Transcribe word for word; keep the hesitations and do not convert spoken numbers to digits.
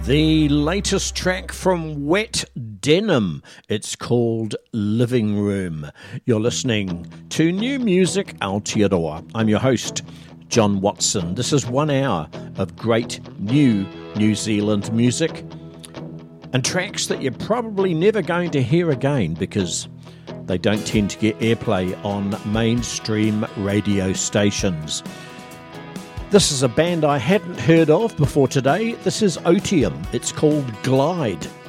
The latest track from Wet Denim. It's called Living Room. You're listening to New Music Aotearoa. I'm your host, John Watson. This is one hour of great new New Zealand music and tracks that you're probably never going to hear again because they don't tend to get airplay on mainstream radio stations. This is a band I hadn't heard of before today. This is Otium. It's called Glide.